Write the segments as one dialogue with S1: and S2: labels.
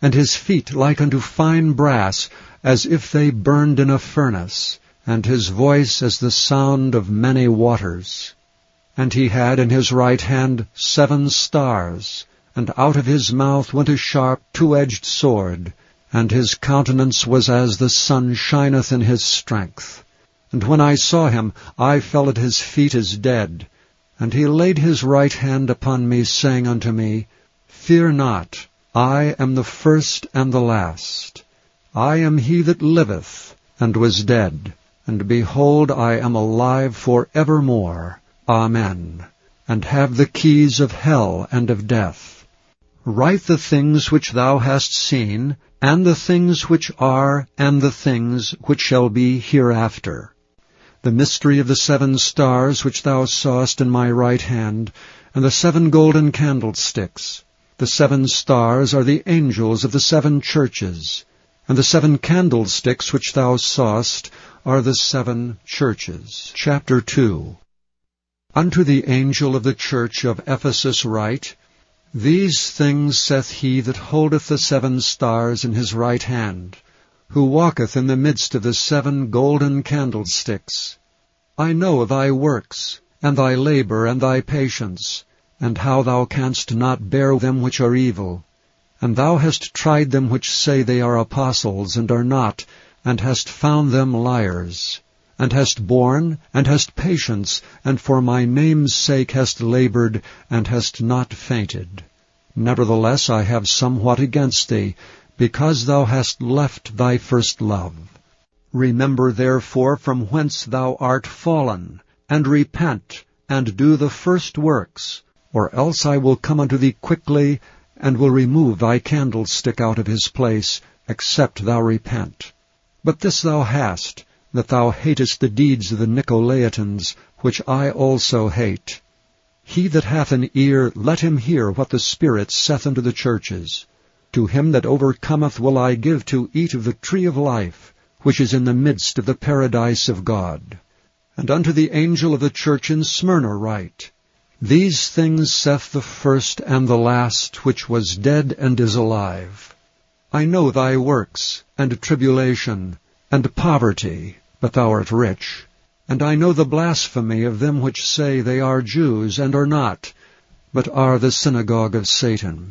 S1: and his feet like unto fine brass, as if they burned in a furnace, and his voice as the sound of many waters. And he had in his right hand 7 stars, and out of his mouth went a sharp 2-edged sword, and his countenance was as the sun shineth in his strength. And when I saw him, I fell at his feet as dead. And he laid his right hand upon me, saying unto me, Fear not, I am the first and the last. I am he that liveth, and was dead, and behold, I am alive for evermore. Amen. And have the keys of hell and of death. Write the things which thou hast seen, and the things which are, and the things which shall be hereafter. The mystery of the 7 stars which thou sawest in my right hand, and the 7 golden candlesticks. The 7 stars are the angels of the 7 churches, and the 7 candlesticks which thou sawest are the 7 churches. Chapter 2. Unto the angel of the church of Ephesus write, These things saith he that holdeth the 7 stars in his right hand, who walketh in the midst of the 7 golden candlesticks. I know thy works, and thy labor, and thy patience, and how thou canst not bear them which are evil. And thou hast tried them which say they are apostles, and are not, and hast found them liars. And hast borne, and hast patience, and for my name's sake hast labored, and hast not fainted. Nevertheless I have somewhat against thee, because thou hast left thy first love. Remember therefore from whence thou art fallen, and repent, and do the first works, or else I will come unto thee quickly, and will remove thy candlestick out of his place, except thou repent. But this thou hast, that thou hatest the deeds of the Nicolaitans, which I also hate. He that hath an ear, let him hear what the Spirit saith unto the churches. To him that overcometh will I give to eat of the tree of life, which is in the midst of the paradise of God. And unto the angel of the church in Smyrna write, These things saith the first and the last, which was dead and is alive. I know thy works, and tribulation, and poverty, but thou art rich. And I know the blasphemy of them which say they are Jews, and are not, but are the synagogue of Satan.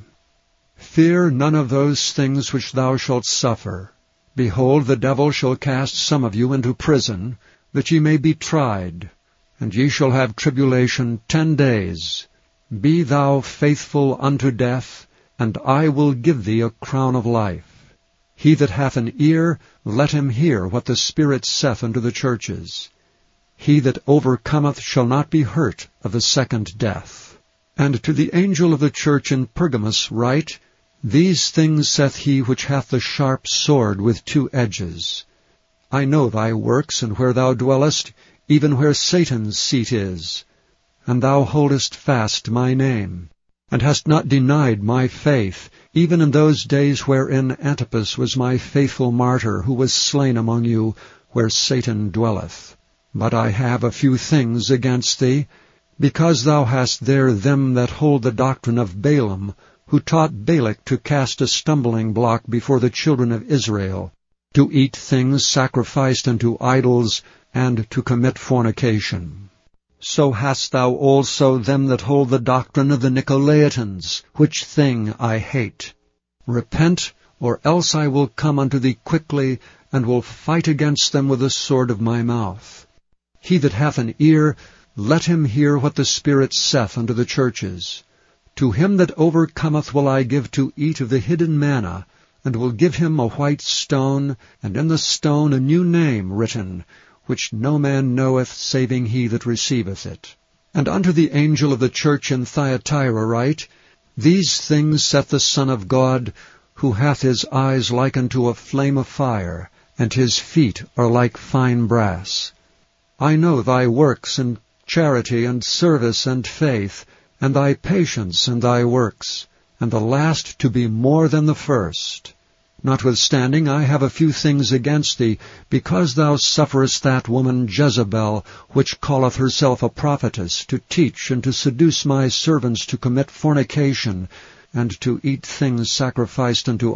S1: Fear none of those things which thou shalt suffer. Behold, the devil shall cast some of you into prison, that ye may be tried, and ye shall have tribulation 10 days. Be thou faithful unto death, and I will give thee a crown of life. He that hath an ear, let him hear what the Spirit saith unto the churches. He that overcometh shall not be hurt of the second death. And to the angel of the church in Pergamos write, These things saith he which hath the sharp sword with 2 edges. I know thy works, and where thou dwellest, even where Satan's seat is. And thou holdest fast my name, and hast not denied my faith, even in those days wherein Antipas was my faithful martyr, who was slain among you, where Satan dwelleth. But I have a few things against thee, because thou hast there them that hold the doctrine of Balaam, who taught Balak to cast a stumbling block before the children of Israel, to eat things sacrificed unto idols, and to commit fornication. So hast thou also them that hold the doctrine of the Nicolaitans, which thing I hate. Repent, or else I will come unto thee quickly, and will fight against them with the sword of my mouth. He that hath an ear, let him hear what the Spirit saith unto the churches. To him that overcometh will I give to eat of the hidden manna, and will give him a white stone, and in the stone a new name written, which no man knoweth, saving he that receiveth it. And unto the angel of the church in Thyatira write, These things saith the Son of God, who hath his eyes like unto a flame of fire, and his feet are like fine brass. I know thy works, and charity, and service, and faith, and thy patience, and thy works, and the last to be more than the first. Notwithstanding, I have a few things against thee, because thou sufferest that woman Jezebel, which calleth herself a prophetess, to teach and to seduce my servants to commit fornication, and to eat things sacrificed unto